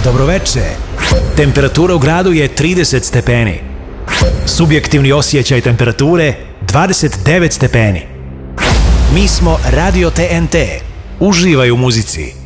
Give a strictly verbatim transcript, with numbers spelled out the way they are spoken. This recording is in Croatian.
Dobroveče. Temperatura u gradu je trideset stepeni. Subjektivni osjećaj temperature dvadeset devet stepeni. Mi smo Radio T N T. Uživaj u muzici.